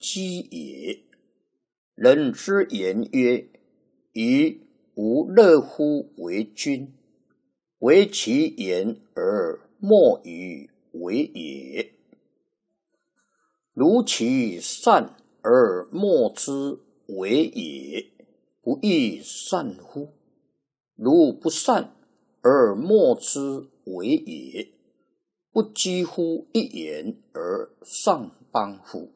讥也。人之言曰：宜无乐乎为君，惟其言而莫以为也。如其善而莫之为也，不亦善乎？如不善而莫之为也，不几乎一言而上邦乎？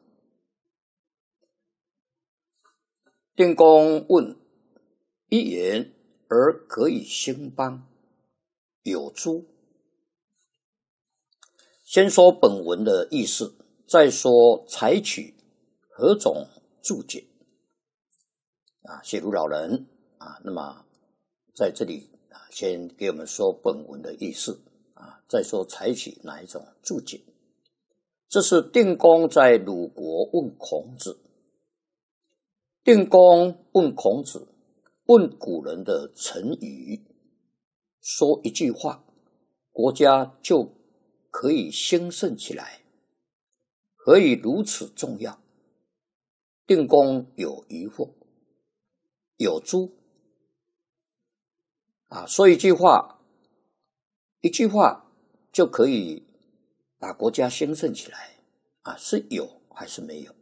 定公问：一言而可以兴邦，有诸？先说本文的意思，再说采取何种注解。写如老人那么在这里先给我们说本文的意思再说采取哪一种注解。这是定公在鲁国问孔子。定公问孔子，问古人的成语，说一句话，国家就可以兴盛起来，何以如此重要？定公有疑惑，有诸？说一句话就可以把国家兴盛起来是有还是没有？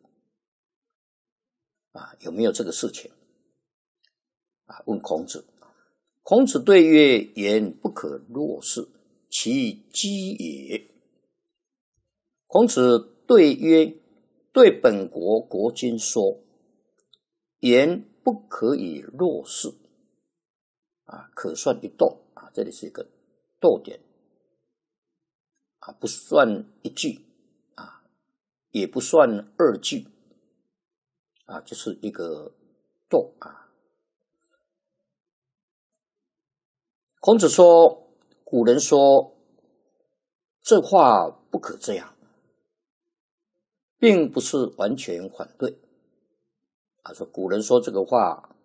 有没有这个事情？问孔子。孔子对曰：言不可若是，其讥也。孔子对曰，对本国国君说，言不可以若是可算一逗这里是一个逗点不算一句也不算二句就是一个逗孔子说，古人说这话不可这样，并不是完全反对说古人说这个话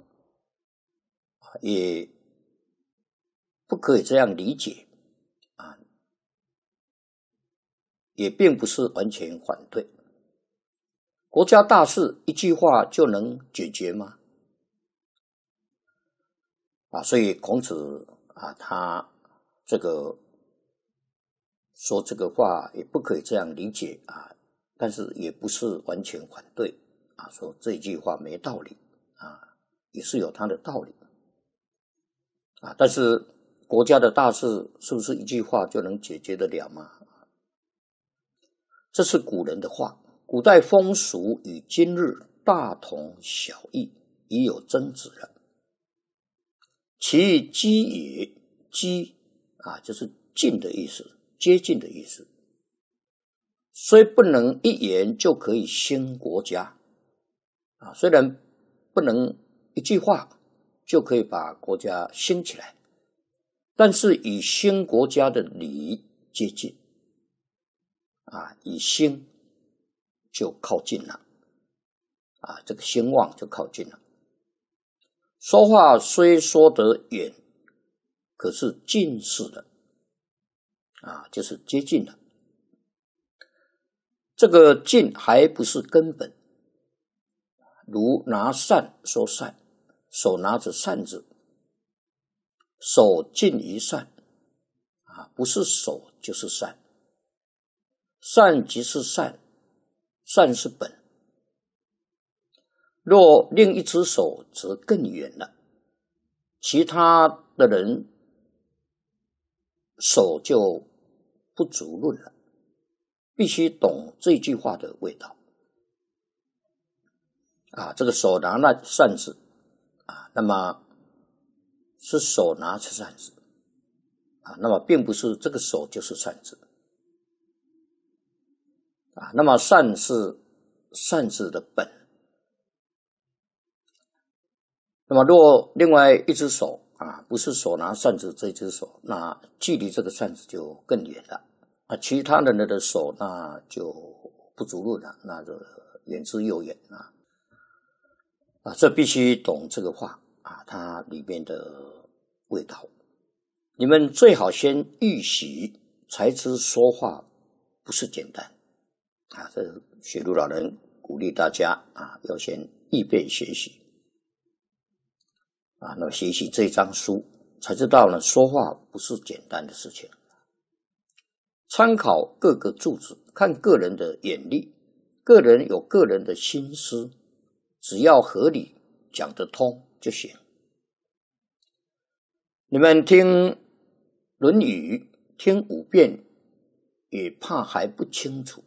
也不可以这样理解也并不是完全反对。国家大事一句话就能解决吗？所以孔子他这个说这个话也不可以这样理解但是也不是完全反对说这句话没道理也是有它的道理但是国家的大事是不是一句话就能解决得了吗？这是古人的话，古代风俗与今日大同小异，已有争执了。其讥也，讥就是近的意思，接近的意思。虽不能一言就可以兴国家虽然不能一句话就可以把国家兴起来，但是与兴国家的理接近以兴就靠近了这个兴旺就靠近了。说话虽说得远，可是近似的就是接近了。这个近还不是根本，如拿扇说扇，手拿着扇子，手近于扇不是手就是扇，扇即是扇，扇是本。若另一只手则更远了，其他的人手就不足论了，必须懂这句话的味道这个手拿那扇子那么是手拿着扇子那么并不是这个手就是扇子那么扇是扇子的本。那么若另外一只手不是手拿扇子这只手，那距离这个扇子就更远了其他人的手那就不足论了，那就远之又远这必须懂这个话它里面的味道。你们最好先预习，才知说话不是简单这学儒老人鼓励大家要先预备学习那么学习这张书，才知道呢，说话不是简单的事情。参考各个著作，看个人的眼力，个人有个人的心思，只要合理讲得通就行。你们听《论语》听5遍，也怕还不清楚。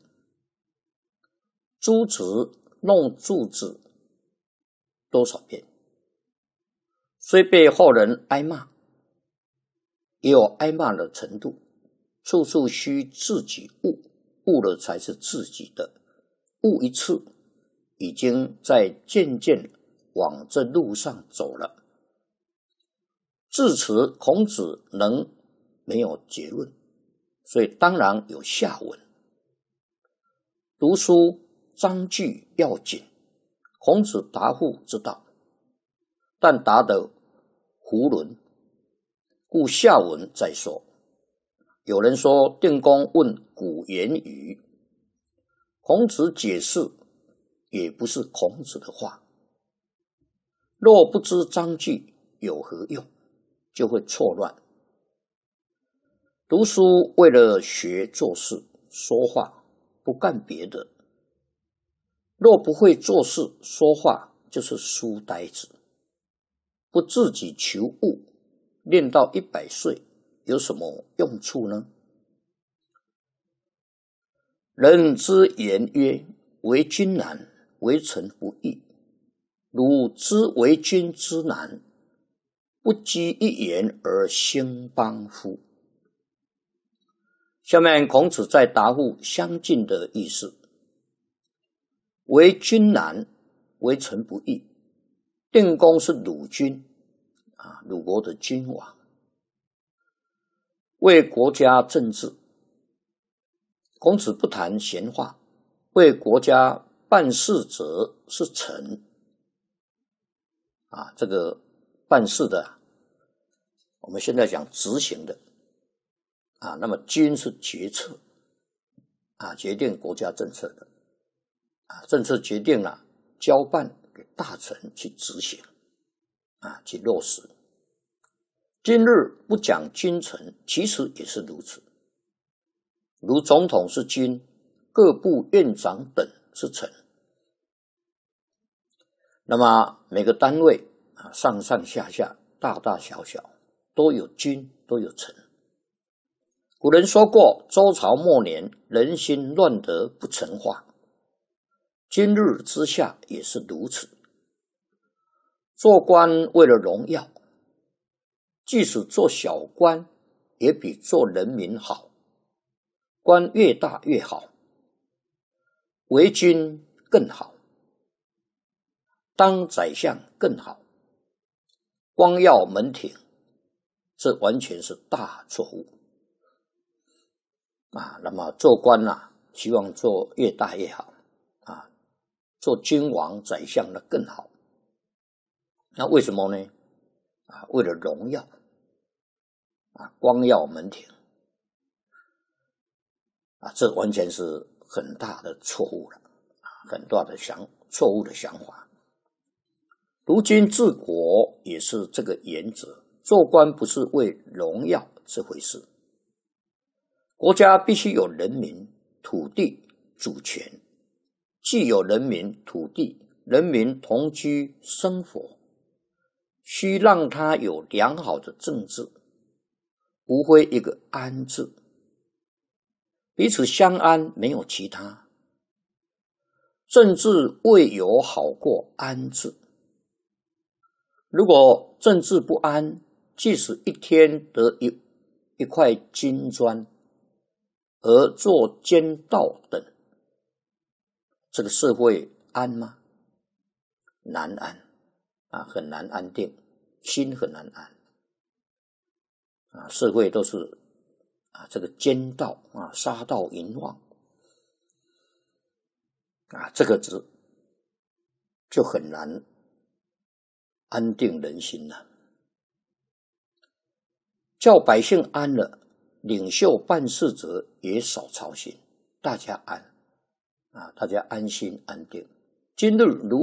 朱子弄柱子多少遍，虽被后人挨骂，也有挨骂的程度。处处须自己悟，悟了才是自己的。悟一次，已经在渐渐往这路上走了。至此，孔子能没有结论，所以当然有下文。读书章句要紧，孔子答复之道，但答得囫囵，故下文再说。有人说定公问古言语，孔子解释也不是孔子的话。若不知章句有何用，就会错乱。读书为了学做事说话，不干别的。若不会做事说话，就是书呆子。不自己求悟，练到100岁有什么用处呢？人之言曰：为君难，为臣不易。汝知为君之难，不积一言而兴邦乎？下面孔子在答复相近的意思。为君难，为臣不易。定公是鲁君鲁国的君王，为国家政治。孔子不谈闲话，为国家办事者是臣这个办事的我们现在讲执行的那么君是决策决定国家政策的政策决定了交办给大臣去执行去落实。今日不讲君臣，其实也是如此。如总统是君，各部院长等是臣。那么每个单位上上下下大大小小都有君，都有臣。古人说过，周朝末年人心乱得不成化，今日之下也是如此。做官为了荣耀，即使做小官也比做人民好，官越大越好，为君更好，当宰相更好，光耀门庭，这完全是大错误那么做官希望做越大越好做君王宰相那更好。那为什么呢？为了荣耀光耀门庭这完全是很大的错误了很大的错误的想法。如今治国也是这个原则，做官不是为荣耀这回事。国家必须有人民、土地、主权，既有人民、土地，人民同居生活，需让他有良好的政治，无非一个安字，彼此相安，没有其他。政治未有好过安字。如果政治不安，即使一天得一块金砖，而做奸盗等，这个社会安吗？难安很难安定，心很难安社会都是这个奸盗杀盗淫妄这个就很难安定人心了。叫百姓安了，领袖办事者也少操心，大家安大家安心安定。 今日如